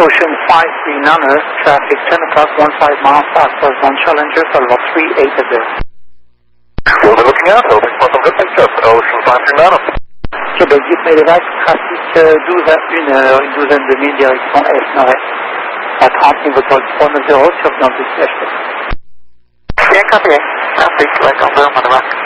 Ocean 53 Nana, traffic 10 o'clock, 15 miles southwest on Challenger, Salvo 380. We'll be looking out, holding for some good pictures, Ocean 53 Nana. Québec, guide Mélévac, trafic 12 à 1 heure, une douzaine de milles, direction Est-Nord-Est. À 30 niveau 390 sur dans le siège. Bien, copy. Traffic, like on Mélévac.